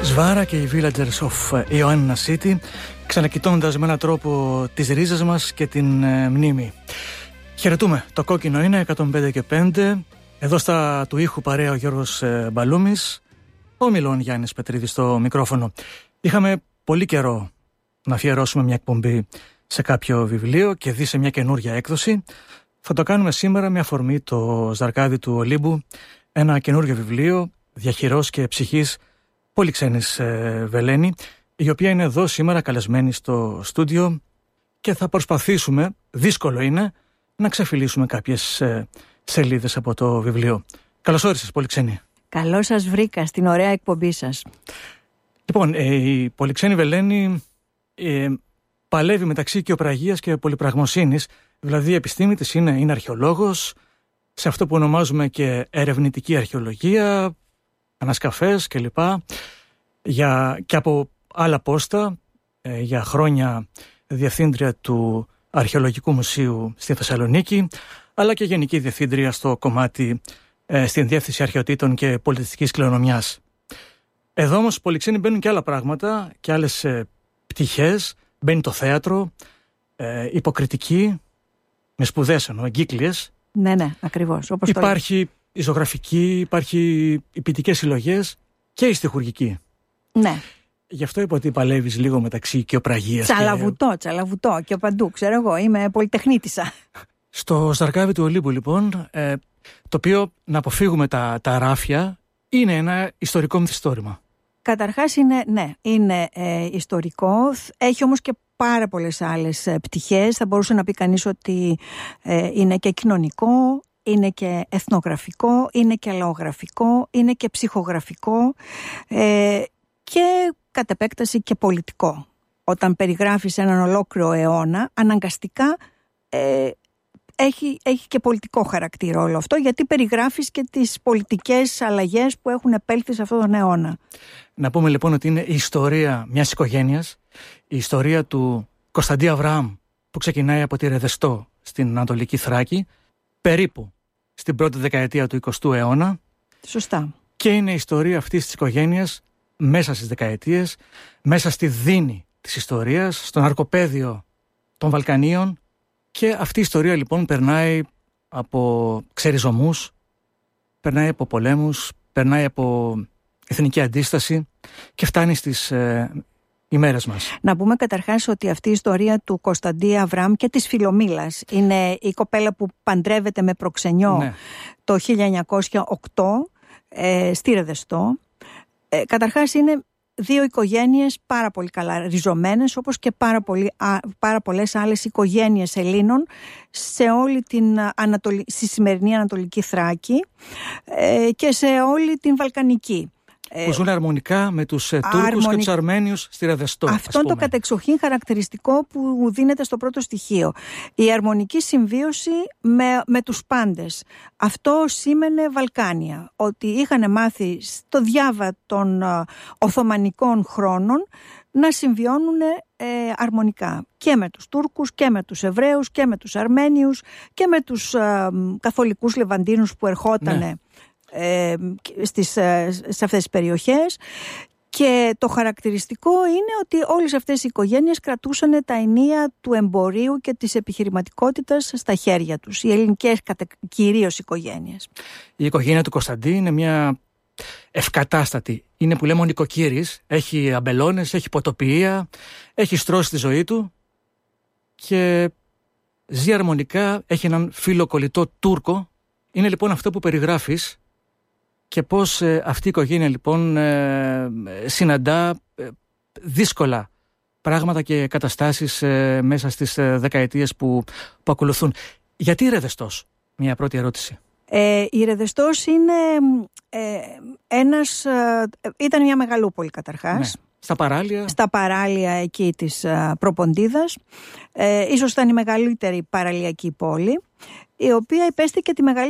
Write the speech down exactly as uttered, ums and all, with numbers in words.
Σβάρα και οι Villagers of Ioannina City, ξανακοιτώντας με έναν τρόπο τις ρίζες μας και την ε, μνήμη. Χαιρετούμε, το κόκκινο είναι εκατόν πέντε και πέντε. Εδώ στα του ήχου παρέα ο Γιώργος ε, Μπαλούμης, ο Μιλών Γιάννης Πετρίδης στο μικρόφωνο. Είχαμε πολύ καιρό να αφιερώσουμε μια εκπομπή σε κάποιο βιβλίο και δει σε μια καινούρια έκδοση. Θα το κάνουμε σήμερα με αφορμή το Ζαρκάδι του Ολύμπου, ένα καινούριο βιβλίο διαχειρός και ψυχής Πολυξένης ε, Βελένη, η οποία είναι εδώ σήμερα καλεσμένη στο στούντιο και θα προσπαθήσουμε, δύσκολο είναι, να ξεφυλίσουμε κάποιες ε, σελίδες από το βιβλίο. Καλώς όρισες, Πολυξένη. Καλώς σας βρήκα στην ωραία εκπομπή σας. Λοιπόν, ε, η Πολυξένη Βελένη ε, παλεύει μεταξύ οικειοπραγίας και πολυπραγμοσύνης, δηλαδή η επιστήμη της είναι, είναι αρχαιολόγος, σε αυτό που ονομάζουμε και ερευνητική αρχαιολογία, ανασκαφές κλπ. Για, και από άλλα πόστα, ε, για χρόνια διευθύντρια του Αρχαιολογικού Μουσείου στη Θεσσαλονίκη, αλλά και γενική διευθύντρια στο κομμάτι ε, στην Διεύθυνση Αρχαιοτήτων και Πολιτιστικής Κληρονομιάς. Εδώ όμως, Πολυξένη, μπαίνουν και άλλα πράγματα και άλλες ε, πτυχές. Μπαίνει το θέατρο, ε, υποκριτική, με σπουδές εννοώ, εγκύκλειες. Ναι, ναι, ακριβώς. Όπως υπάρχει η ζωγραφική, υπάρχει οι ποιητικές συλλογές και η στιχουργική. Ναι. Γι' αυτό είπα ότι παλεύεις λίγο μεταξύ οικειοπραγίας. Τσαλαβουτό, και... τσαλαβουτό και παντού, ξέρω εγώ, είμαι πολυτεχνίτισσα. Στο Ζαρκάδι του Ολύμπου, λοιπόν, ε, το οποίο, να αποφύγουμε τα, τα ράφια, είναι ένα ιστορικό μυθιστόρημα. Καταρχάς είναι, ναι, είναι ε, ιστορικό, έχει όμως και πάρα πολλές άλλες ε, πτυχές. Θα μπορούσε να πει κανείς ότι ε, είναι και κοινωνικό, είναι και εθνογραφικό, είναι και λαογραφικό, είναι και ψυχογραφικό ε, και κατ' επέκταση και πολιτικό. Όταν περιγράφεις έναν ολόκληρο αιώνα, αναγκαστικά ε, έχει, έχει και πολιτικό χαρακτήρα όλο αυτό, γιατί περιγράφεις και τις πολιτικές αλλαγές που έχουν επέλθει σε αυτόν τον αιώνα. Να πούμε λοιπόν ότι είναι η ιστορία μιας οικογένειας, η ιστορία του Κωνσταντή Αβραάμ, που ξεκινάει από τη Ρεδεστό στην Ανατολική Θράκη, περίπου στην πρώτη δεκαετία του εικοστού αιώνα. Σωστά. Και είναι η ιστορία αυτής της οικογένειας μέσα στις δεκαετίες, μέσα στη δίνη της ιστορίας, στον αρκοπέδιο των Βαλκανίων, και αυτή η ιστορία λοιπόν περνάει από ξεριζωμούς, περνάει από πολέμους, περνάει από εθνική αντίσταση και φτάνει στις ε, ημέρες μας. Να πούμε καταρχάς ότι αυτή η ιστορία του Κωνσταντή Αβραάμ και της Φιλομήλας είναι η κοπέλα που παντρεύεται με προξενιό, ναι, το χίλια εννιακόσια οκτώ ε, στη Ρεδεστό. Ε, καταρχάς είναι δύο οικογένειες πάρα πολύ καλά ριζωμένες, όπως και πάρα, πολύ, α, πάρα πολλές άλλες οικογένειες Ελλήνων σε όλη την Ανατολη, στη σημερινή Ανατολική Θράκη ε, και σε όλη την Βαλκανική. Που ζουν αρμονικά με τους ε, Τούρκους Αρμονι... και τους Αρμένιους στη Ρεδεστό. Αυτό είναι το κατεξοχήν χαρακτηριστικό που δίνεται στο πρώτο στοιχείο. Η αρμονική συμβίωση με, με τους πάντες. Αυτό σήμαινε Βαλκάνια. Ότι είχαν μάθει στο διάβα των ε, Οθωμανικών χρόνων να συμβιώνουν ε, αρμονικά. Και με τους Τούρκους και με τους Εβραίους και με τους Αρμένιους και με τους ε, καθολικούς Λεβαντίνους που ερχότανε, ναι, Στις, σε αυτές τις περιοχές. Και το χαρακτηριστικό είναι ότι όλες αυτές οι οικογένειες κρατούσαν τα ενία του εμπορίου και της επιχειρηματικότητας στα χέρια τους, οι ελληνικές κυρίως οικογένειες. Η οικογένεια του Κωνσταντή είναι μια ευκατάστατη, είναι που λέμε ο νοικοκύρης, έχει αμπελώνες, έχει ποτοποιία, έχει στρώσει τη ζωή του και ζει αρμονικά, έχει έναν φίλο κολλητό Τούρκο. Είναι λοιπόν αυτό που περιγράφεις. Και πώς ε, αυτή η οικογένεια λοιπόν ε, συναντά ε, δύσκολα πράγματα και καταστάσεις ε, μέσα στις ε, δεκαετίες που, που ακολουθούν. Γιατί η Ρεδεστός? Μια πρώτη ερώτηση. Ε, η Ρεδεστός είναι ε, ένας, ε, ήταν μια μεγαλούπολη καταρχάς. Ναι. Στα παράλια. Στα παράλια εκεί της ε, Προποντίδας. Ε, ίσως ήταν η μεγαλύτερη παραλιακή πόλη, η οποία υπέστη και τη μεγαλύτερη